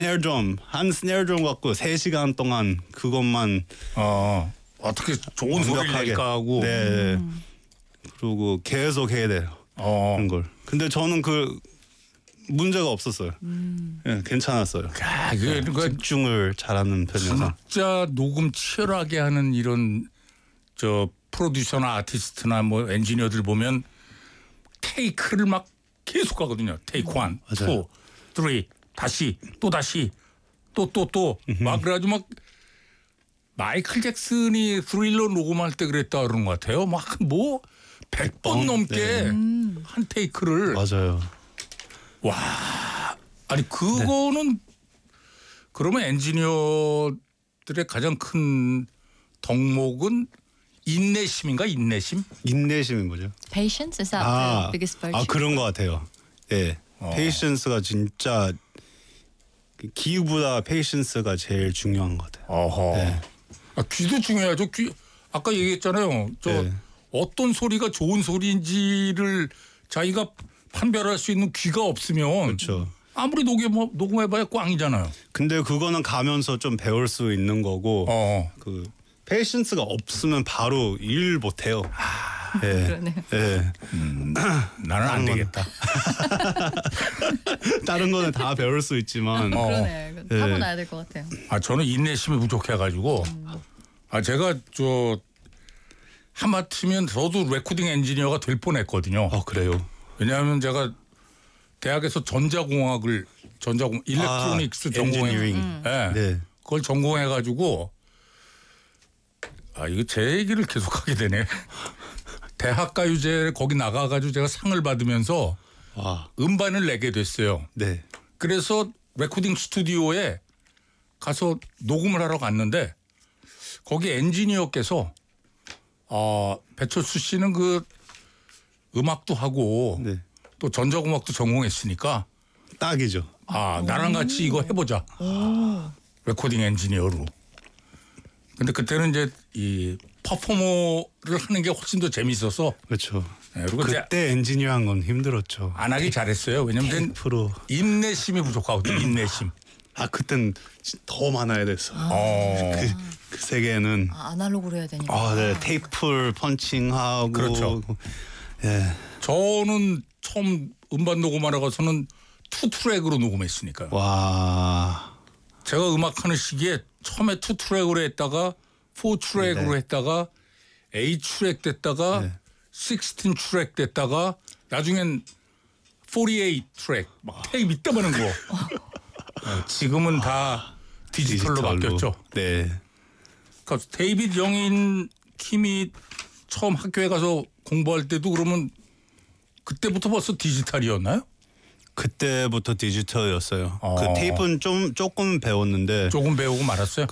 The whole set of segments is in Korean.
한 스네어 드럼 갖고 3시간 동안 그것만 어떻게 좋은 소리를 낼까 하고. 네. 그리고 계속 해야 돼요. 그런 걸. 근데 저는 그 문제가 없었어요. 네, 괜찮았어요. 그러니까 집중을 잘하는 편이어서. 진짜 녹음 치열하게 하는 이런 저 프로듀서나 아티스트나 뭐 엔지니어들 보면 테이크를 막 계속 하거든요. 테이크 1, 2, 3 다시 또 막 그래가지고 막 마이클 잭슨이 스릴러 녹음할 때 그랬다 그러는 것 같아요. 막 뭐 100번 넘게 한 테이크를. 맞아요. 와, 아니 그거는 그러면 엔지니어들의 가장 큰 덕목은 인내심인가? 인내심인 거죠. Patience is that the biggest virtue? 그런 것 같아요. 예, 페이션스가 진짜 기후보다 페이션스가 제일 중요한 것 같아요. 네. 귀도 중요하죠. 아까 얘기했잖아요. 네. 어떤 소리가 좋은 소리인지를 자기가 판별할 수 있는 귀가 없으면 그렇죠. 아무리 녹음해봐야 꽝이잖아요. 근데 그거는 가면서 좀 배울 수 있는 거고 그 페이션스가 없으면 바로 일 못해요. 그러네. 예. 나는 안 되겠다. 다른 거는 다 배울 수 있지만. 그러네. 타고나야 될 것 같아요. 저는 인내심이 부족해가지고 제가 하마터면 저도 레코딩 엔지니어가 될 뻔했거든요. 그래요? 왜냐하면 제가 대학에서 일렉트로닉스 전공해. 네. 그걸 전공해가지고 이거 제 얘기를 계속하게 되네. 대학가요제 거기 나가가지고 제가 상을 받으면서 음반을 내게 됐어요. 네. 그래서 레코딩 스튜디오에 가서 녹음을 하러 갔는데 거기 엔지니어께서 배철수 씨는 그 음악도 하고 또 전자공학도 전공했으니까 딱이죠. 나랑 같이 이거 해보자. 레코딩 엔지니어로. 근데 그때는 이제 이 퍼포머를 하는 게 훨씬 더 재밌어서. 그렇죠. 네, 그리고 그때 엔지니어 한 건 힘들었죠. 안 하기 잘했어요. 왜냐면 인내심이 부족하거든요. 인내심. 그땐 더 많아야 됐어. 그 세계는 아날로그로 해야 되니까. 네. 테이프를 펀칭하고. 그렇죠. 예. 저는 처음 음반 녹음하러 가서는 2트랙으로 녹음했으니까요. 와. 제가 음악하는 시기에 처음에 2트랙으로 했다가 4트랙으로 했다가 8트랙 됐다가 16트랙 됐다가 나중엔 48트랙 막 테이프 이따만한 거. 지금은 다 디지털로 바뀌었죠. 네. 그러니까 데이빗 영인 킴이 처음 학교에 가서 공부할 때도 그러면 그때부터 벌써 디지털이었나요? 그때부터 디지털이었어요. 그 테이프는 조금 배웠는데. 조금 배우고 말았어요?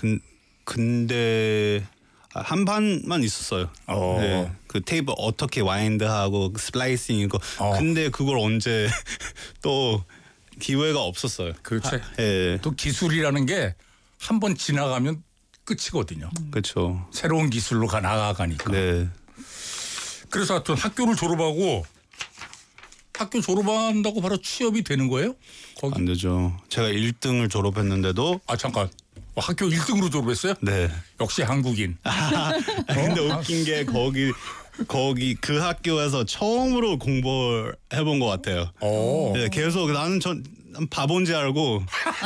근데 한 반만 있었어요. 네. 그 테이프 어떻게 와인드하고 슬라이싱 이거. 근데 그걸 언제 또 기회가 없었어요. 그렇죠. 예. 또 기술이라는 게 한 번 지나가면 끝이거든요. 그렇죠. 새로운 기술로 나아가니까. 네. 그래서 하여튼 학교를 졸업하고 학교 졸업한다고 바로 취업이 되는 거예요? 거기? 안 되죠. 제가 1등을 졸업했는데도. 잠깐. 학교 1등으로 졸업했어요? 네. 역시 한국인. 근데 웃긴 게 거기 그 학교에서 처음으로 공부를 해본 것 같아요. 네, 계속 나는 바본지 알고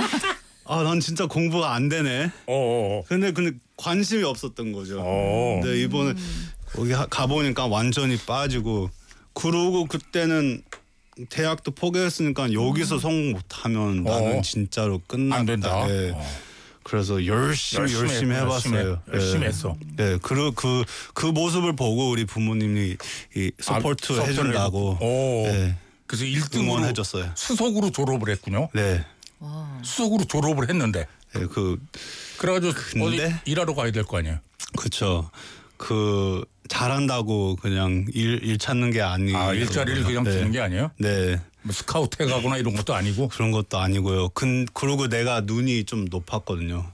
난 진짜 공부가 안 되네. 근데 관심이 없었던 거죠. 근데 이번에 거기 가보니까 완전히 빠지고 그러고 그때는 대학도 포기했으니까 여기서 성공 못하면 나는 진짜로 끝난다. 안 된다. 네. 그래서 열심히 해봤어요. 열심히 했어. 네, 그 모습을 보고 우리 부모님이 서포트 해준다고. 네. 그래서 1등으로 해줬어요. 수석으로 졸업을 했군요. 네. 수석으로 졸업을 했는데. 네, 그래가지고 어디 일하러 가야 될 거 아니에요. 그렇죠. 잘한다고 그냥 일 찾는 게 아니에요. 일자리를 그냥 주는 게 아니에요? 네. 뭐 스카우트 해가거나 이런 것도 아니고? 그런 것도 아니고요. 그리고 내가 눈이 좀 높았거든요.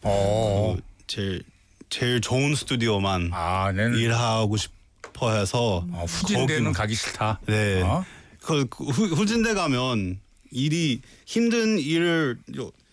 제일 좋은 스튜디오만 일하고 싶어 해서. 후진대는 가기 싫다. 네. 후진대 가면 힘든 일을